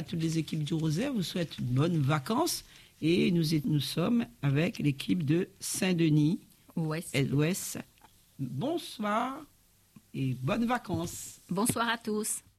toutes les équipes du Rosaire vous souhaite une bonne vacances. Et nous sommes avec l'équipe de Saint-Denis, Ouest. Bonsoir et bonnes vacances. Bonsoir à tous.